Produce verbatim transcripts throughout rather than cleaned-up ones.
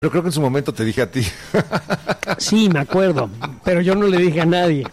Pero creo que en su momento te dije a ti. Sí, me acuerdo, pero yo no le dije a nadie.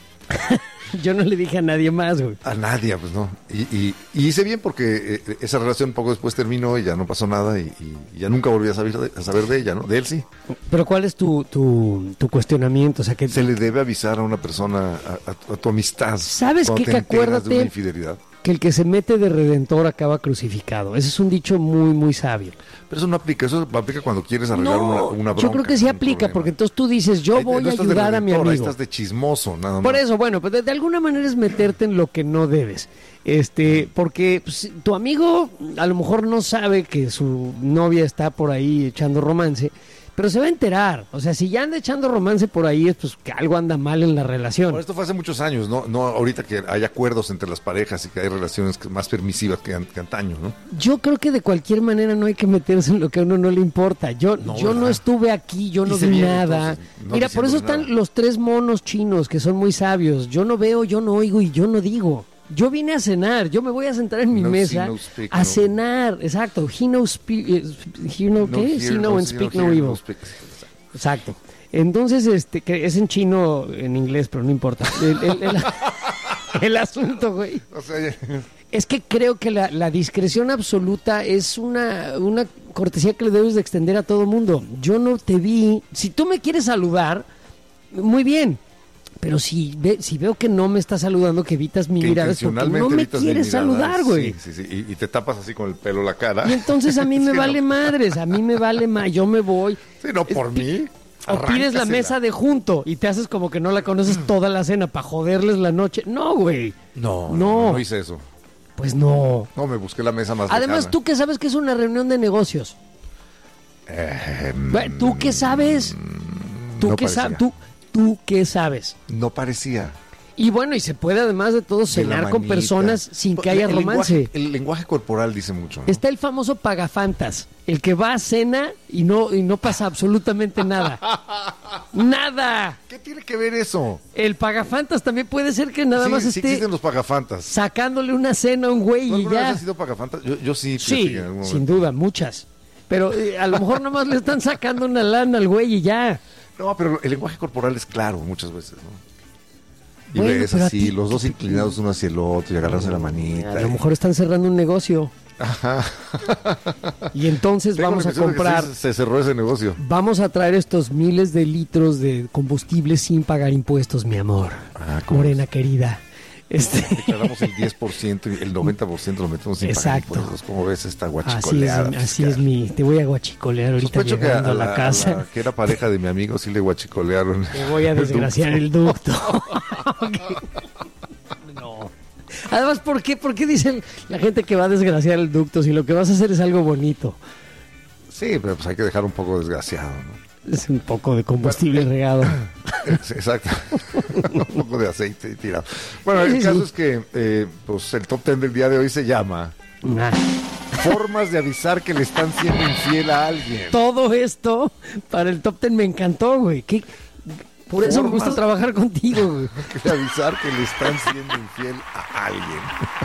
Yo no le dije a nadie más, güey. A nadie, pues no. Y, y, y hice bien porque eh, esa relación poco después terminó y ya no pasó nada y, y ya nunca volví a saber, de, a saber de ella, ¿no? De él sí. Pero ¿cuál es tu, tu, tu cuestionamiento? O sea, que se le debe avisar a una persona, a, a, a tu amistad. ¿Sabes qué? Que acuérdate de una infidelidad. Que el que se mete de redentor acaba crucificado. Ese es un dicho muy, muy sabio. Pero eso no aplica, eso aplica cuando quieres arreglar no, una, una bronca. Yo creo que sí aplica, problema. Porque entonces tú dices, yo ahí, voy no a ayudar a mi amigo. Ahí estás de chismoso, nada más. Por eso, bueno, pues de, de alguna manera es meterte en lo que no debes. Este, porque pues, tu amigo a lo mejor no sabe que su novia está por ahí echando romance, pero se va a enterar. O sea, si ya anda echando romance por ahí, es pues que algo anda mal en la relación. Bueno, esto fue hace muchos años, ¿no? No ahorita que hay acuerdos entre las parejas y que hay relaciones más permisivas que, que antaño, ¿no? Yo creo que de cualquier manera no hay que meterse en lo que a uno no le importa. Yo no, yo no estuve aquí, yo no vi bien, nada. Entonces, no Mira, por eso están nada. Los tres monos chinos que son muy sabios. Yo no veo, yo no oigo y yo no digo. Yo vine a cenar, yo me voy a sentar en mi no, mesa no speak, a no. cenar, exacto. He no speak, he no, no ¿qué? See no and speak no, no evil. No speak. Exacto. Entonces, este, que es en chino, en inglés, pero no importa. El, el, el, el asunto, güey, o sea, ya... es que creo que la, la discreción absoluta es una, una cortesía que le debes de extender a todo mundo. Yo no te vi. Si tú me quieres saludar, muy bien. Pero si ve, si veo que no me estás saludando, que evitas mi mirada, es porque no me quieres saludar, güey. Sí, sí, sí. Y, y te tapas así con el pelo la cara. Y entonces a mí me sí, vale no. madres, a mí me vale más, yo me voy. Sí, no, por es, mí. O pides la mesa de junto y te haces como que no la conoces toda la cena para joderles la noche. No, güey. No, no, no, no hice eso. Pues no. No, me busqué la mesa más Además, lejana. ¿tú qué sabes que es una reunión de negocios? Eh, ¿Tú qué sabes? ¿Tú no qué sabes? ¿Tú ¿Tú qué sabes? No parecía. Y bueno, y se puede además de todo cenar de con personas sin que haya el romance. Lenguaje, el lenguaje corporal dice mucho, ¿no? Está el famoso pagafantas, el que va a cena y no y no pasa absolutamente nada. ¡Nada! ¿Qué tiene que ver eso? El pagafantas también puede ser que nada sí, más sí esté existen los pagafantas. Sacándole una cena a un güey y ya. ¿Has sido pagafantas? Yo, yo sí. Sí, sin duda, muchas. Pero eh, a lo mejor nada más le están sacando una lana al güey y ya. No, pero el lenguaje corporal es claro muchas veces, ¿no? Y bueno, ves así, ti, los dos inclinados uno hacia el otro y agarrarse la manita. A lo mejor están cerrando un negocio. Ajá. Y entonces Tengo vamos a comprar. Se, se cerró ese negocio. Vamos a traer estos miles de litros de combustible sin pagar impuestos, mi amor. Ah, Morena es? Querida. Este... Declaramos el diez por ciento y el noventa por ciento lo metemos sin Exacto. pagar impuestos. ¿Cómo ves esta guachicoleada? Así es, así es mi... Te voy a guachicolear ahorita Sospecho llegando que a, a la, la casa. A la que era pareja de mi amigo sí le guachicolearon. Te voy a desgraciar el ducto. Okay. No. Además, ¿por qué, ¿por qué dicen la gente que va a desgraciar el ducto si lo que vas a hacer es algo bonito? Sí, pero pues hay que dejar un poco desgraciado, ¿no? Es un poco de combustible bueno, regado. Exacto. Un poco de aceite tirado. Bueno, el sí, caso sí. es que eh, pues el top ten del día de hoy se llama nah. Formas de avisar que le están siendo infiel a alguien. Todo esto para el top ten me encantó, güey. ¿Qué? Por eso me gusta trabajar contigo, güey. De avisar que le están siendo infiel a alguien.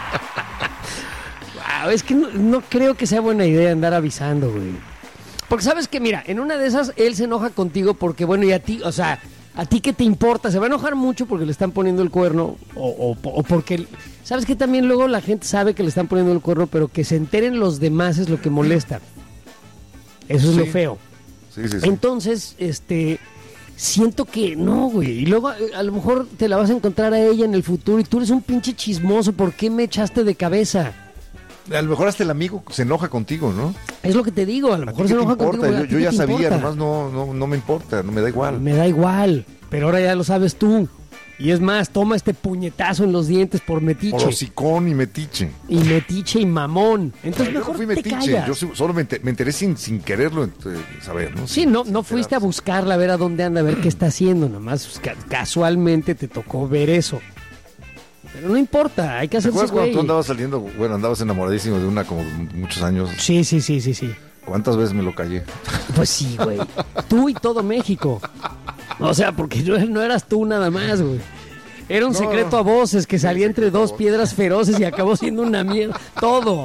Wow, es que no, no creo que sea buena idea andar avisando, güey. Porque sabes que, mira, en una de esas él se enoja contigo porque, bueno, y a ti, o sea, a ti qué te importa, se va a enojar mucho porque le están poniendo el cuerno o, o, o porque, sabes que también luego la gente sabe que le están poniendo el cuerno, pero que se enteren los demás es lo que molesta. Eso es sí. lo feo. Sí, sí, sí. Entonces, este, siento que no, güey, y luego a, a lo mejor te la vas a encontrar a ella en el futuro y tú eres un pinche chismoso, ¿por qué me echaste de cabeza? A lo mejor hasta el amigo se enoja contigo, ¿no? Es lo que te digo, a lo mejor se enoja contigo. Yo, yo ya sabía, nomás no, no, no me importa, no me da igual. Me da igual, pero ahora ya lo sabes tú. Y es más, toma este puñetazo en los dientes por metiche. Por hocicón y metiche. Y metiche y mamón. Entonces no, mejor yo fui te metiche. callas. Yo solo me, enter, me enteré sin, sin quererlo eh, saber, ¿no? Sí, sin, no, no fuiste a buscarla, a ver a dónde anda, a ver qué está haciendo. Nomás casualmente te tocó ver eso. Pero no importa, hay que hacerse güey. ¿Te acuerdas cuando tú andabas saliendo, bueno, andabas enamoradísimo de una como muchos años? Sí, sí, sí, sí, sí. ¿Cuántas veces me lo callé? Pues sí, güey. Tú y todo México. O sea, porque no, no eras tú nada más, güey. Era un no, secreto a voces que salía entre dos piedras feroces y acabó siendo una mierda. Todo,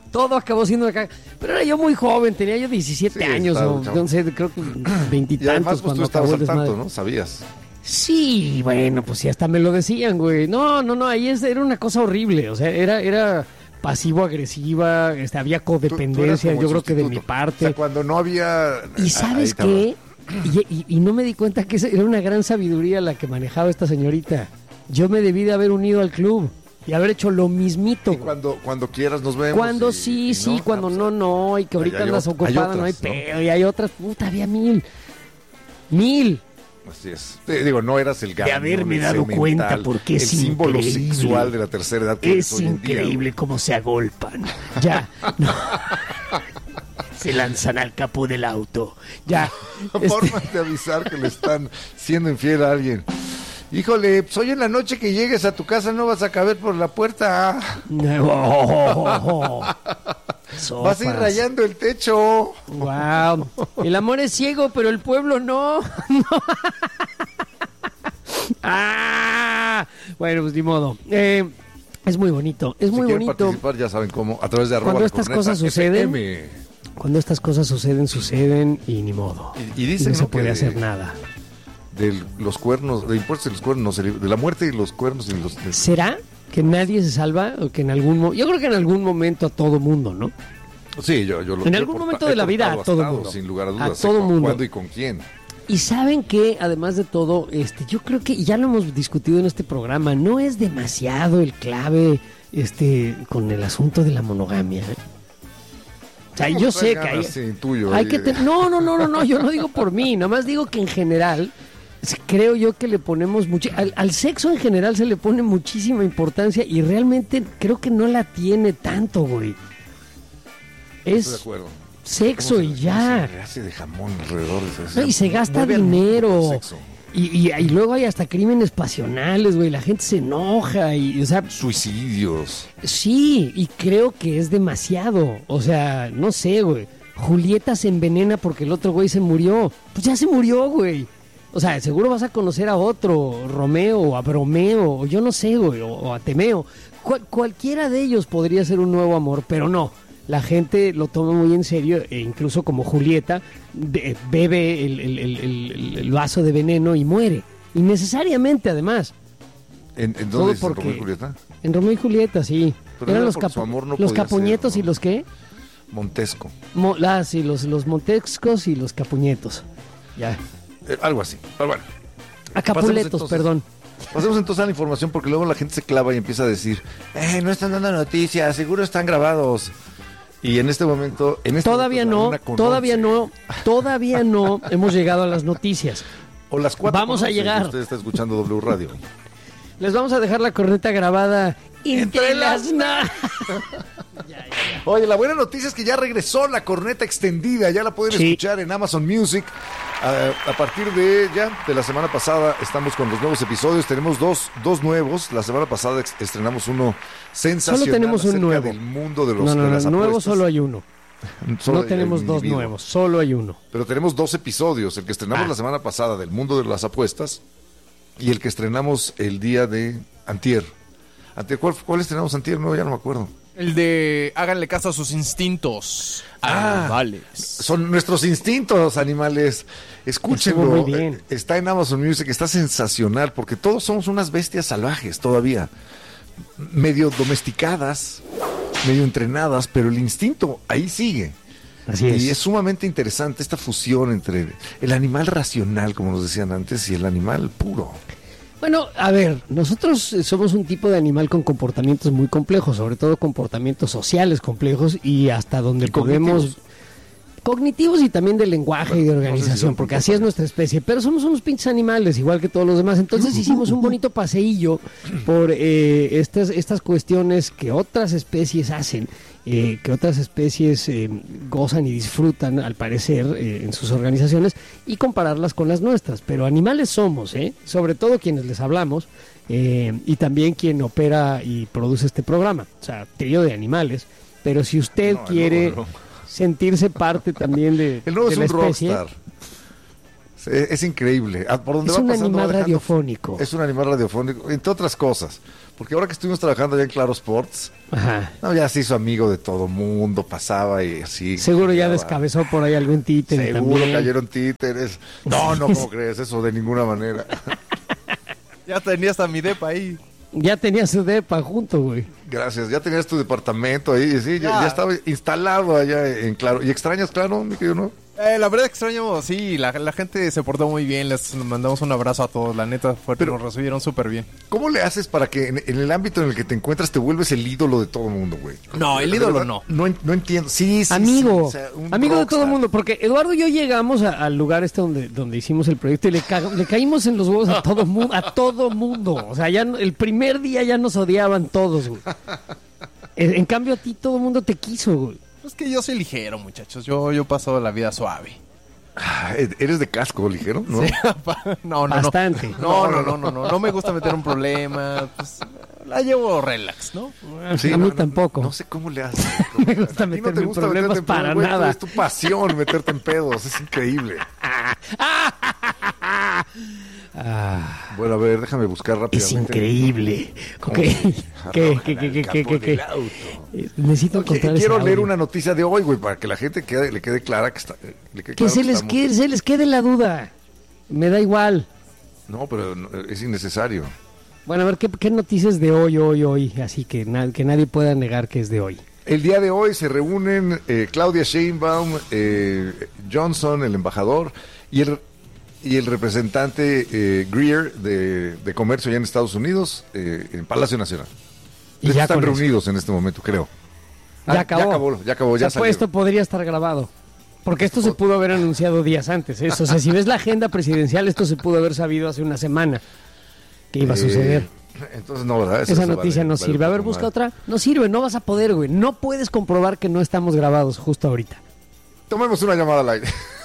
todo acabó siendo una caca. Pero era yo muy joven, tenía yo diecisiete sí, años, o no sé, creo que veintitantos. Y además, pues, cuando tú estabas acabó el al tanto, desmadre. ¿no? Sabías. Sí, bueno, pues sí, hasta me lo decían, güey. No, no, no, ahí es, era una cosa horrible, o sea, era... era pasivo-agresiva, este, había codependencia, yo creo que de mi parte. O sea, cuando no había... ¿Y sabes qué? Y, y, y no me di cuenta que era una gran sabiduría la que manejaba esta señorita. Yo me debí de haber unido al club y haber hecho lo mismito. Y cuando, cuando quieras nos vemos. Cuando y, sí, y sí, no, cuando no, no, y que ahorita andas hay, ocupada, hay otras, no hay ¿no? pedo, y hay otras, puta, había mil. Mil. Así es. Te digo, no eras el de haberme dado cuenta porque es el símbolo increíble. sexual de la tercera edad que es hoy en día, increíble cómo se agolpan. Ya. No. Se lanzan al capó del auto. Ya. Formas este... de avisar que le están siendo infiel a alguien. Híjole, pues hoy en la noche que llegues a tu casa no vas a caber por la puerta. No. Vas a ir rayando el techo. Wow. El amor es ciego, pero el pueblo no. No. Ah. Bueno, pues ni modo. Eh, es muy bonito. Es si muy quieren bonito. Participar, ya saben cómo. A través de arroba Cuando la estas corneta, cosas suceden. F M. Cuando estas cosas suceden, suceden y ni modo. Y, y dicen no se ¿no? puede que hacer de, nada. De los cuernos, de impuestos y los cuernos, de la muerte y los cuernos y los. De... ¿Será que nadie se salva o que en algún mo- yo creo que en algún momento a todo mundo, ¿no? Sí, yo, yo lo En yo algún por, momento de la vida a todo mundo. Sin lugar a A dudas. todo sé mundo. ¿Cuándo y con quién? Y saben que, además de todo, este, yo creo que ya lo hemos discutido en este programa, no es demasiado el clave este, con el asunto de la monogamia. ¿eh? O sea, yo sé que hay, sí, tuyo, hay que te- no, no, no, no, no, yo no digo por mí, nada más digo que en general creo yo que le ponemos mucho al, al sexo en general se le pone muchísima importancia y realmente creo que no la tiene tanto, güey. Es Estoy de acuerdo. Sexo se, y ya. Se hace de jamón alrededor de eso. No, y se gasta dinero. Y, y, y luego hay hasta crímenes pasionales, güey. La gente se enoja y, o sea... Suicidios. Sí, y creo que es demasiado. O sea, no sé, güey. Julieta se envenena porque el otro güey se murió. Pues ya se murió, güey. O sea, seguro vas a conocer a otro, Romeo o a Bromeo, o yo no sé, güey, o, o a Temeo. Cual, cualquiera de ellos podría ser un nuevo amor, pero no. La gente lo toma muy en serio, e incluso como Julieta, de, bebe el, el, el, el, el vaso de veneno y muere. Innecesariamente, además. ¿En, en dónde es Romeo y Julieta? En Romeo y Julieta, sí. Pero eran era los, capo, no los capuñetos ser, ¿no? y los qué? Montesco. Mo, ah, sí, los, los montescos y los capuñetos. Ya. Eh, algo así, pero bueno. A Capuletos, entonces, perdón. Pasemos entonces a la información porque luego la gente se clava y empieza a decir, eh, no están dando noticias, seguro están grabados. Y en este momento... En este todavía momento no, todavía no, todavía no hemos llegado a las noticias. O las cuatro. Vamos a llegar. Usted está escuchando W Radio. Les vamos a dejar la corneta grabada entre las... Na- ya, ya, ya. Oye, la buena noticia es que ya regresó la corneta extendida, ya la pueden sí. escuchar en Amazon Music. A, a partir de ya, de la semana pasada, estamos con los nuevos episodios. Tenemos dos, dos nuevos. La semana pasada ex- estrenamos uno sensacional. Solo tenemos un nuevo. Del mundo de los no, no, de las no, nuevo solo hay uno. Solo no tenemos dos individuo. nuevos, solo hay uno. Pero tenemos dos episodios. El que estrenamos ah. la semana pasada del mundo de las apuestas y el que estrenamos el día de antier. antier ¿cuál, ¿Cuál estrenamos antier? No, ya no me acuerdo. El de háganle caso a sus instintos. Ah, animales. Son nuestros instintos, animales. Escúchenlo. Muy bien. Está en Amazon Music, está sensacional, porque todos somos unas bestias salvajes todavía. Medio domesticadas, medio entrenadas, pero el instinto ahí sigue. Así es. Y es sumamente interesante esta fusión entre el animal racional, como nos decían antes, y el animal puro. Bueno, a ver, nosotros somos un tipo de animal con comportamientos muy complejos, sobre todo comportamientos sociales complejos y hasta donde y podemos... Cognitivos. cognitivos y también de lenguaje bueno, y de organización, no sé si porque así es nuestra especie, pero somos unos pinches animales, igual que todos los demás. Entonces hicimos un bonito paseillo por eh, estas, estas cuestiones que otras especies hacen, eh, que otras especies eh, gozan y disfrutan, al parecer, eh, en sus organizaciones, y compararlas con las nuestras. Pero animales somos, ¿eh? Sobre todo quienes les hablamos, eh, y también quien opera y produce este programa, o sea, trío de animales. Pero si usted no, quiere... No, no. sentirse parte también de, el nuevo de es la un especie. rockstar. Es, es increíble. Por donde es va un pasando, animal dejando, radiofónico. Es un animal radiofónico, entre otras cosas. Porque ahora que estuvimos trabajando allá en Claro Sports, Ajá. No, ya se hizo amigo de todo mundo, pasaba y así. Seguro ya descabezó por ahí algún títere. Seguro también. cayeron títeres. No, no, ¿cómo crees? Eso de ninguna manera. Ya tenías a mi depa ahí. Ya tenía su depa junto, güey. Gracias, ya tenías tu departamento ahí, sí, ya, ya estaba instalado allá en Claro. ¿Y extrañas Claro, mi querido, no? Eh, la verdad extraño, sí, la, la gente se portó muy bien, les mandamos un abrazo a todos, la neta, fue, Pero, nos recibieron súper bien. ¿Cómo le haces para que en, en el ámbito en el que te encuentras te vuelves el ídolo de todo el mundo, güey? No, el ídolo no. No, no entiendo, sí, sí. Amigo, sí, o sea, amigo rockstar. de todo el mundo, porque Eduardo y yo llegamos a, al lugar este donde, donde hicimos el proyecto y le, ca le caímos en los huevos a todo mundo, a todo mundo, o sea, ya no, el primer día ya nos odiaban todos, güey. En, en cambio a ti todo el mundo te quiso, güey. Es que yo soy ligero, muchachos, yo, yo paso la vida suave. ¿Eres de casco ligero? ¿No? Sí, no, no, Bastante. No, no, no, no, no, no, no me gusta meter un problema. Pues, la llevo relax, ¿no? Sí, a mí no, tampoco. No, no sé cómo le haces. No me gusta meterme no problemas meterte en para pedos, nada. Güey, es tu pasión meterte en pedos, es increíble. Ah, bueno, a ver, déjame buscar rápidamente. Es increíble. ¿Qué? ¿Qué? ¿Qué? ¿Qué? ¿Qué? ¿Qué? ¿Qué? Necesito encontrar Quiero ese leer audio. una noticia de hoy, güey, para que la gente quede, le quede clara que está. Le quede que claro se que les estamos... quede, se les quede la duda. Me da igual. No, pero es innecesario. Bueno, a ver, ¿qué, qué noticias de hoy, hoy, hoy? Así que, na que nadie pueda negar que es de hoy. El día de hoy se reúnen eh, Claudia Sheinbaum, eh, Johnson, el embajador, y el, y el representante eh, Greer de, de Comercio allá en Estados Unidos, eh, en Palacio Nacional. Y ya están reunidos eso. en este momento, creo. Ya ah, acabó. Ya acabó, ya acabó, ya o sea, pues esto podría estar grabado. Porque esto se pudo haber anunciado días antes. ¿eh? O sea, si ves la agenda presidencial, esto se pudo haber sabido hace una semana que iba a suceder. Eh, entonces no, ¿verdad? Esa noticia vale, no sirve. Vale, a ver, busca otra. No sirve, no vas a poder, güey. No puedes comprobar que no estamos grabados justo ahorita. Tomemos una llamada al aire.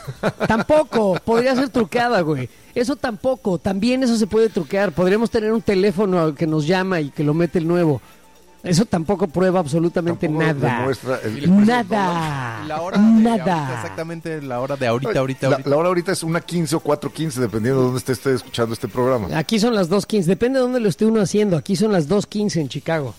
Tampoco, podría ser truqueada, güey. Eso tampoco, también eso se puede truquear. Podríamos tener un teléfono que nos llama y que lo mete el nuevo. Eso tampoco prueba absolutamente tampoco nada. El, nada. La hora de nada. Ahorita, exactamente la hora de ahorita, ahorita, la, ahorita. La hora ahorita es una quince o cuatro quince, dependiendo de dónde esté, esté escuchando este programa. Aquí son las dos quince, depende de dónde lo esté uno haciendo. Aquí son las dos quince en Chicago.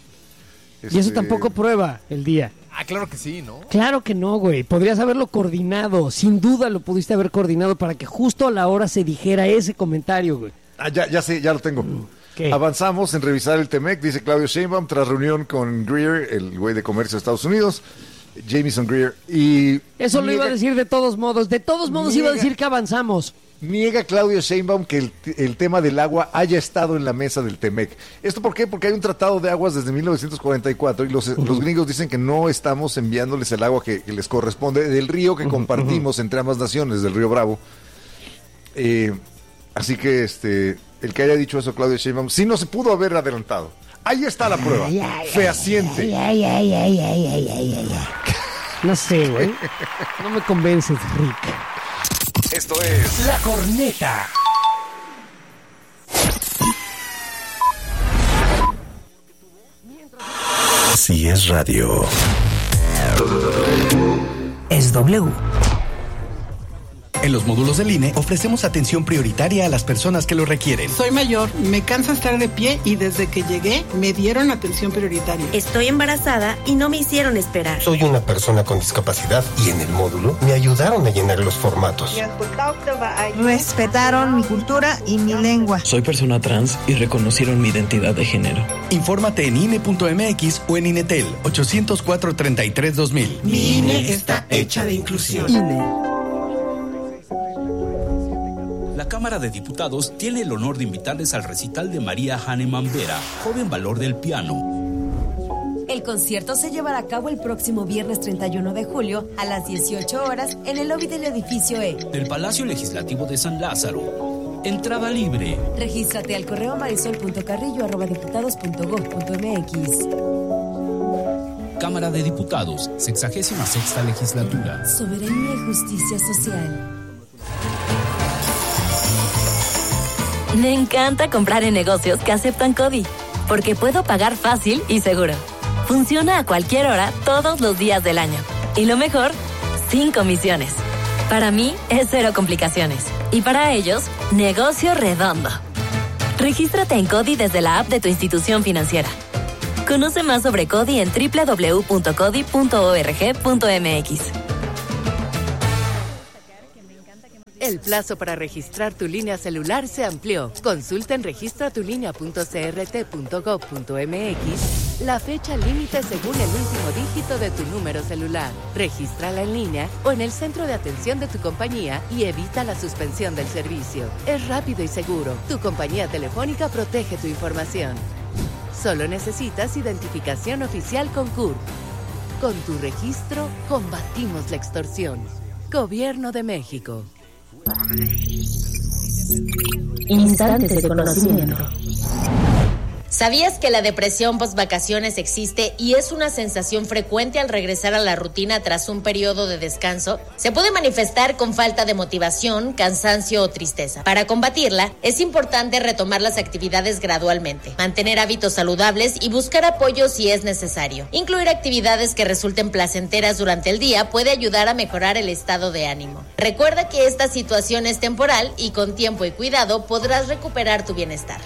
Este... Y eso tampoco prueba el día. Ah, claro que sí, ¿no? Claro que no, güey. Podrías haberlo coordinado. Sin duda lo pudiste haber coordinado para que justo a la hora se dijera ese comentario, güey. Ah, ya, ya sé, ya lo tengo. ¿Qué? Avanzamos en revisar el Temec, dice Claudio Sheinbaum, tras reunión con Greer, el güey de comercio de Estados Unidos, Jamieson Greer, y... Eso niega, lo iba a decir de todos modos. De todos modos niega, iba a decir que avanzamos. Niega Claudio Sheinbaum que el, el tema del agua haya estado en la mesa del Temec. ¿Esto por qué? Porque hay un tratado de aguas desde mil novecientos cuarenta y cuatro y los, uh-huh. los gringos dicen que no estamos enviándoles el agua que, que les corresponde del río que uh-huh. compartimos entre ambas naciones, del río Bravo. Eh, así que este el que haya dicho eso Claudio Sheinbaum sí no se pudo haber adelantado. Ahí está la prueba, ay, ay, fehaciente. Ay, ay, ay, ay, ay, ay, ay. No sé, güey. No me convences, Rick. Esto es La Corneta. Si es radio, es W. En los módulos del I N E ofrecemos atención prioritaria a las personas que lo requieren. Soy mayor, me cansa estar de pie y desde que llegué me dieron atención prioritaria. Estoy embarazada y no me hicieron esperar. Soy una persona con discapacidad y en el módulo me ayudaron a llenar los formatos. Respetaron mi cultura y mi lengua. Soy persona trans y reconocieron mi identidad de género. Infórmate en I N E punto M X o en INETEL ochocientos cuatro, treinta y tres, dos mil. Mi I N E está hecha de inclusión. I N E. La Cámara de Diputados tiene el honor de invitarles al recital de María Hahnemann Vera, joven valor del piano. El concierto se llevará a cabo el próximo viernes treinta y uno de julio a las dieciocho horas en el lobby del edificio E del Palacio Legislativo de San Lázaro. Entrada libre. Regístrate al correo marisol punto carrillo arroba diputados punto gob punto mx. Cámara de Diputados, sexagésima sexta legislatura. Soberanía y justicia social. Me encanta comprar en negocios que aceptan CODI, porque puedo pagar fácil y seguro. Funciona a cualquier hora, todos los días del año. Y lo mejor, sin comisiones. Para mí es cero complicaciones. Y para ellos, negocio redondo. Regístrate en CODI desde la app de tu institución financiera. Conoce más sobre CODI en doble u doble u doble u punto codi punto org punto m x. El plazo para registrar tu línea celular se amplió. Consulta en registra tu línea punto c r t punto gov punto m x la fecha límite según el último dígito de tu número celular. Regístrala en línea o en el centro de atención de tu compañía y evita la suspensión del servicio. Es rápido y seguro. Tu compañía telefónica protege tu información. Solo necesitas identificación oficial con C U R. Con tu registro, combatimos la extorsión. Gobierno de México. Instantes de conocimiento. ¿Sabías que la depresión post-vacaciones existe y es una sensación frecuente al regresar a la rutina tras un periodo de descanso? Se puede manifestar con falta de motivación, cansancio o tristeza. Para combatirla, es importante retomar las actividades gradualmente, mantener hábitos saludables y buscar apoyo si es necesario. Incluir actividades que resulten placenteras durante el día puede ayudar a mejorar el estado de ánimo. Recuerda que esta situación es temporal y con tiempo y cuidado podrás recuperar tu bienestar.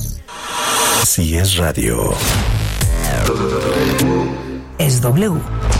Así es radio. Es W.